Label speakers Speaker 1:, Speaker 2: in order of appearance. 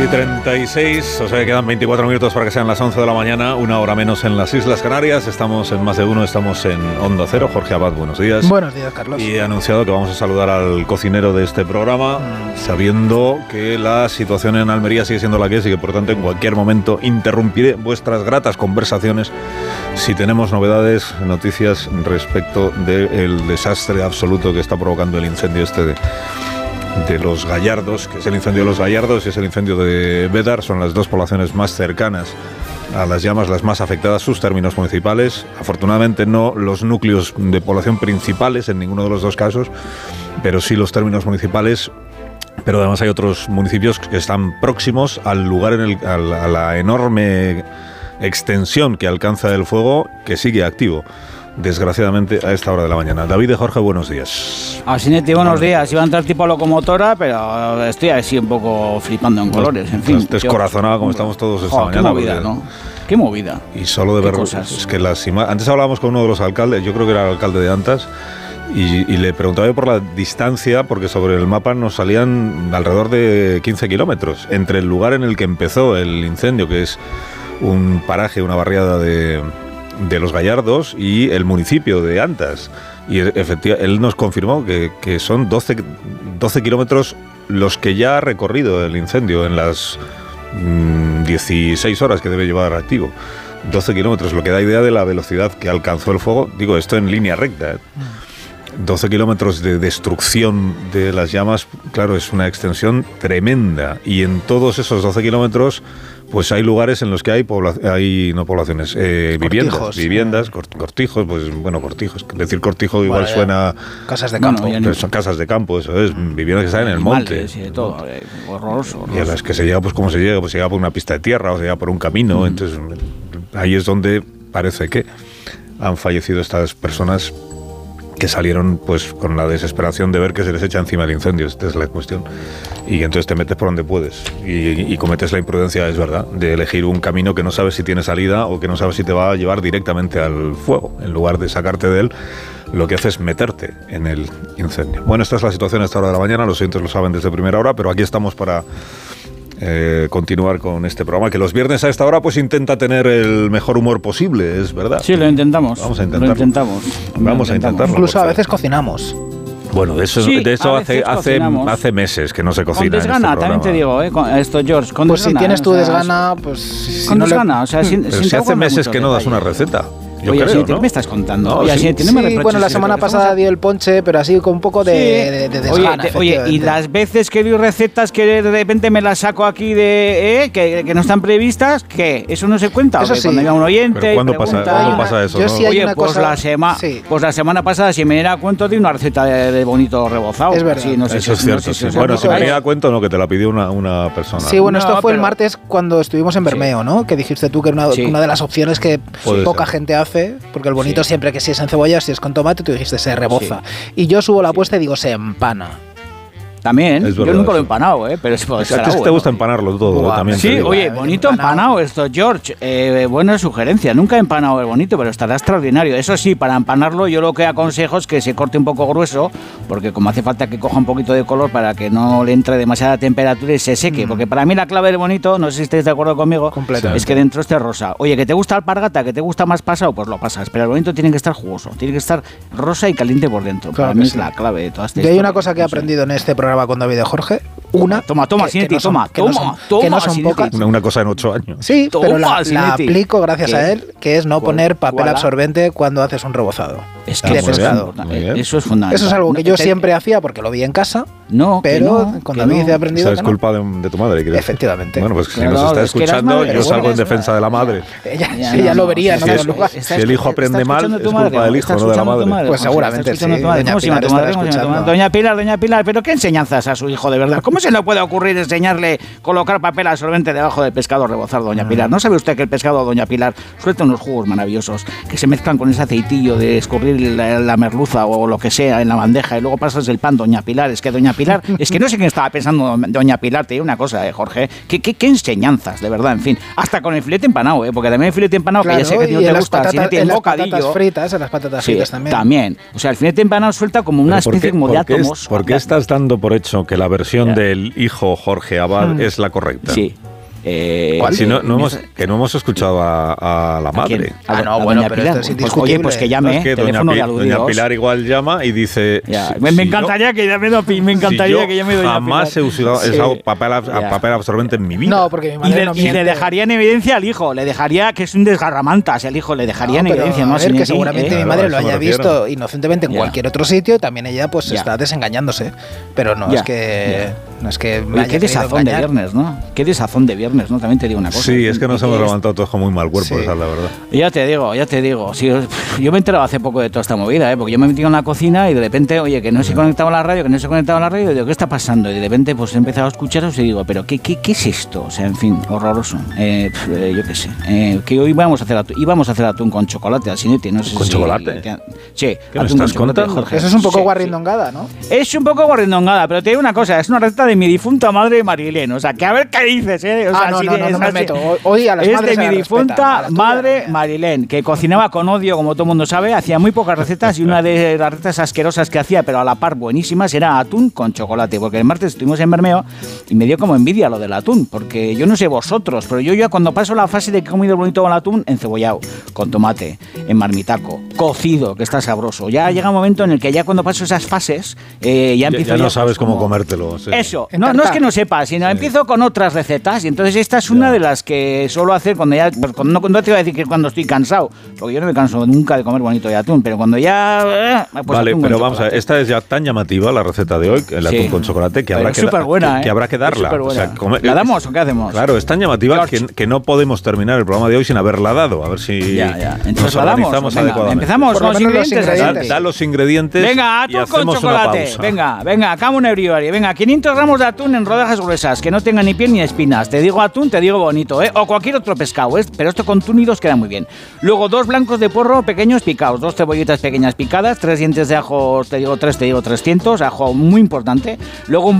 Speaker 1: 8:36, o sea que quedan 24 minutos para que sean las 11 de la mañana, una hora menos en las Islas Canarias. Estamos en Más de Uno, estamos en Onda Cero. Jorge Abad, buenos días.
Speaker 2: Buenos días, Carlos.
Speaker 1: Y he anunciado que vamos a saludar al cocinero de este programa, sabiendo que la situación en Almería sigue siendo la que es y que por tanto en cualquier momento interrumpiré vuestras gratas conversaciones si tenemos novedades, noticias respecto del desastre absoluto que está provocando el incendio de Los Gallardos, que es el incendio de Los Gallardos y es el incendio de Bédar. Son las dos poblaciones más cercanas a las llamas, las más afectadas, sus términos municipales. Afortunadamente no los núcleos de población principales en ninguno de los dos casos, pero sí los términos municipales. Pero además hay otros municipios que están próximos al lugar, a la enorme extensión que alcanza el fuego, que sigue activo, desgraciadamente, a esta hora de la mañana. David de Jorge, buenos días.
Speaker 3: Asinetti, buenos días. Iba a entrar tipo locomotora, pero estoy así un poco flipando en colores. En fin,
Speaker 1: descorazonado como estamos todos esta mañana.
Speaker 3: Qué movida, ¿no? Qué movida.
Speaker 1: Y solo de ver cosas. Es que antes hablábamos con uno de los alcaldes, yo creo que era el alcalde de Antas, y le preguntaba yo por la distancia, porque sobre el mapa nos salían alrededor de 15 kilómetros entre el lugar en el que empezó el incendio, que es un paraje, una barriada de Los Gallardos, y el municipio de Antas. Y efectivamente, él nos confirmó que son 12 kilómetros los que ya ha recorrido el incendio en las 16 horas que debe llevar activo. 12 kilómetros, lo que da idea de la velocidad que alcanzó el fuego. Digo, esto en línea recta. 12 kilómetros de destrucción de las llamas, claro, es una extensión tremenda. Y en todos esos 12 kilómetros, pues hay lugares en los que hay viviendas, cortijos, pues bueno, cortijos. Decir cortijo igual suena...
Speaker 2: Casas de campo.
Speaker 1: Pero son casas de campo, eso es, viviendas que están en el monte.
Speaker 3: Y de todo, horroroso.
Speaker 1: Y a las que se llega, pues ¿cómo se llega? Pues se llega por una pista de tierra o se llega por un camino. Entonces, ahí es donde parece que han fallecido estas personas que salieron pues con la desesperación de ver que se les echa encima el incendio. Esta es la cuestión. Y entonces te metes por donde puedes y cometes la imprudencia, es verdad, de elegir un camino que no sabes si tiene salida o que no sabes si te va a llevar directamente al fuego. En lugar de sacarte de él, lo que hace es meterte en el incendio. Bueno, esta es la situación a esta hora de la mañana. Los oyentes lo saben desde primera hora, pero aquí estamos para continuar con este programa, que los viernes a esta hora pues intenta tener el mejor humor posible, es verdad.
Speaker 3: Sí, lo intentamos.
Speaker 1: Vamos a intentarlo. Vamos a intentarlo.
Speaker 2: Incluso a veces cocinamos.
Speaker 1: Bueno, de eso hace meses que no se cocina.
Speaker 3: Con desgana,
Speaker 1: en este
Speaker 3: también te digo, esto, George. Con
Speaker 2: pues
Speaker 3: desgana,
Speaker 2: si tienes tu desgana, pues...
Speaker 3: Con desgana, o sea,
Speaker 1: pero si hace meses que no das una receta. Yo
Speaker 3: Oye,
Speaker 1: creo,
Speaker 3: ¿qué me estás contando?
Speaker 1: No,
Speaker 3: Oye,
Speaker 1: sí.
Speaker 3: no me reproches,
Speaker 2: bueno, la semana pasada di el ponche, pero así con un poco de desgana.
Speaker 3: Oye, y las veces que doy recetas que de repente me las saco aquí que no están previstas, ¿qué? ¿Eso no se cuenta?
Speaker 2: Eso sí.
Speaker 3: Cuando llega un oyente
Speaker 1: ¿Pero cuándo pasa eso?
Speaker 2: Yo
Speaker 1: ¿no?
Speaker 2: sí hay una cosa...
Speaker 3: Pues la semana pasada, si me diera cuenta, de una receta de bonito rebozado.
Speaker 2: Es verdad.
Speaker 3: Sí, no sé
Speaker 1: eso es cierto. Sí. Bueno, si me diera cuenta, no, que te la pidió una persona.
Speaker 2: Sí, bueno, esto fue el martes cuando estuvimos en Bermeo, ¿no? Que dijiste tú que era una de las opciones que poca gente hace, porque el bonito siempre que si es en cebolla, si es con tomate, tú dijiste se reboza. Y yo subo la apuesta y digo se empana.
Speaker 3: También, yo nunca lo he empanado, pero es porque
Speaker 1: a ti te gusta empanarlo todo, también.
Speaker 3: Sí, oye, bonito empanado esto, George. Buena sugerencia. Nunca he empanado el bonito, pero estará extraordinario. Eso sí, para empanarlo yo lo que aconsejo es que se corte un poco grueso, porque como hace falta que coja un poquito de color para que no le entre demasiada temperatura y se seque. Porque para mí la clave del bonito, no sé si estáis de acuerdo conmigo, es que dentro esté rosa. Oye, que te gusta alpargata, que te gusta más pasado, pues lo pasas. Pero el bonito tiene que estar jugoso, tiene que estar rosa y caliente por dentro. Claro, para mí es la clave de todas estas.
Speaker 2: Y hay una cosa que he aprendido en este programa con David de Jorge. Toma,
Speaker 3: Sinetti, toma.
Speaker 2: Que no son pocas.
Speaker 1: Una cosa en 8 años.
Speaker 2: Sí, pero la aplico gracias a él, que es no poner papel absorbente cuando haces un rebozado.
Speaker 3: Es que eso es fundamental.
Speaker 2: Eso es algo que yo siempre hacía porque lo vi en casa.
Speaker 3: Pero
Speaker 2: con David he aprendido.
Speaker 1: Esa es culpa de tu madre, ¿crees?
Speaker 2: Efectivamente.
Speaker 1: Bueno, pues si nos está escuchando, yo salgo en defensa de la madre.
Speaker 2: Ella lo vería en otro lugar.
Speaker 1: Si el hijo aprende mal, es culpa del hijo, no de la madre.
Speaker 2: Pues seguramente sí.
Speaker 3: Doña Pilar, ¿pero qué enseñanzas a su hijo de verdad? ¿Cómo se le puede ocurrir enseñarle colocar papel absorbente debajo del pescado rebozado, doña Pilar? ¿No sabe usted que el pescado, doña Pilar, suelta unos jugos maravillosos que se mezclan con ese aceitillo de escurrir la merluza o lo que sea en la bandeja y luego pasas el pan, doña Pilar? Es que doña Pilar, es que no sé quién estaba pensando doña Pilar, te digo una cosa, Jorge, ¿qué enseñanzas, de verdad? En fin, hasta con el filete empanado, porque también el filete empanado, que ya sé que a ti no te gusta, si no tiene bocadillo.
Speaker 2: Las patatas fritas
Speaker 3: también. O sea, el filete empanado suelta como una especie como de átomos.
Speaker 1: ¿Por qué estás dando por hecho que la versión de el hijo Jorge Abad es la correcta.
Speaker 3: Sí.
Speaker 1: Si no hemos escuchado a la madre.
Speaker 2: Bueno, pero esto es indiscutible.
Speaker 3: Oye, pues que llame,
Speaker 1: es que doña Pilar igual llama y dice...
Speaker 3: me encantaría que llame doña Pilar.
Speaker 1: Jamás he usado papel absorbente en mi vida.
Speaker 2: No, porque mi madre no miente.
Speaker 3: Y le dejaría en evidencia al hijo, le dejaría que es un desgarramantas, el hijo le dejaría en evidencia.
Speaker 2: A ver, que seguramente mi madre lo haya visto inocentemente en cualquier otro sitio, también ella pues está desengañando, pero no es que... No es que me haya
Speaker 3: qué desazón de viernes, ¿no? Qué desazón de viernes, ¿no? También te digo una cosa.
Speaker 1: Sí, es que nos hemos levantado todos con muy mal cuerpo, esa es la verdad.
Speaker 3: Ya te digo. Sí, yo me he enterado hace poco de toda esta movida, porque yo me he metido en la cocina y de repente, oye, que no se conectaba la radio, y digo, ¿qué está pasando? Y de repente pues he empezado a escucharos y digo, ¿pero qué es esto? O sea, en fin, horroroso. Yo qué sé. Que hoy íbamos a hacer atún con chocolate al sinete, no sé
Speaker 1: ¿Con chocolate?
Speaker 3: Sí.
Speaker 1: ¿Qué me estás contando?
Speaker 2: Eso es un poco guarrindongada, ¿no?
Speaker 3: Es un poco guarrindongada, pero te digo una cosa, es una receta de mi difunta madre Marilén. O sea, que a ver qué dices, O sea,
Speaker 2: no me meto. Hoy a las madres
Speaker 3: de mi difunta madre Marilén, que cocinaba con odio, como todo el mundo sabe, hacía muy pocas recetas y una de las recetas asquerosas que hacía, pero a la par buenísimas, era atún con chocolate. Porque el martes estuvimos en Bermeo y me dio como envidia lo del atún, porque yo no sé vosotros, pero yo ya cuando paso la fase de que he comido bonito con el atún, encebollado, con tomate, en marmitaco, cocido, que está sabroso. Ya llega un momento en el que ya cuando paso esas fases, ya empiezo...
Speaker 1: Ya no sabes cómo comértelo. Sí.
Speaker 3: Eso, no es que no sepa, sino empiezo con otras recetas y entonces esta es una de las que suelo hacer cuando ya, pues no te iba a decir que cuando estoy cansado, porque yo no me canso nunca de comer bonito de atún, pero cuando ya...
Speaker 1: Pues vale, pero vamos a ver, esta es ya tan llamativa la receta de hoy, el atún con chocolate, que habrá que habrá que darla.
Speaker 3: O sea, ¿la damos o qué hacemos?
Speaker 1: Claro, es tan llamativa que no podemos terminar el programa de hoy sin haberla dado, a ver si
Speaker 3: entonces
Speaker 1: nos organizamos adecuadamente.
Speaker 3: Empezamos con los ingredientes.
Speaker 1: Da los ingredientes.
Speaker 3: Venga, atún con chocolate. Venga, come on everybody. Venga, 500 gramos de atún en rodajas gruesas, que no tenga ni piel ni espinas. Te digo atún, te digo bonito, o cualquier otro pescado, pero esto con túnidos queda muy bien. Luego 2 blancos de porro pequeños picados, 2 cebollitas pequeñas picadas, 3 dientes de ajo, te digo 300, ajo muy importante. Luego un